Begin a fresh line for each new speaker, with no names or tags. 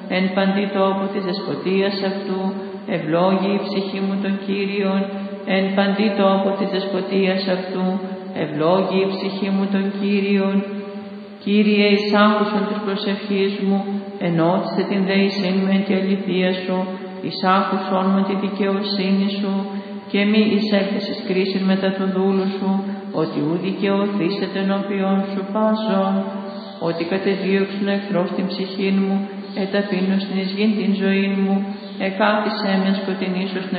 εν παντή τόπο της δεσποτείας αυτού, ευλόγη η ψυχή μου τον Κύριον, εν παντή τόπο της δεσποτείας αυτού, ευλόγη η ψυχή μου τον Κύριον. Κύριε, εις άκουσον της προσευχής μου, ενώτισε την δεησήν με τη αληθεία σου, εις άκουσον με τη δικαιοσύνη σου, και μη εισέλθεις εις κρίσιν μετά του δούλου σου, ότι ου δικαιωθήσετε ενώπιον σου πάσον, ότι κατεδίωξουν εχθρός την ψυχήν μου, εταπείνωσιν εις γην την ζωήν μου, εκάθισέ με σκοτεινής ως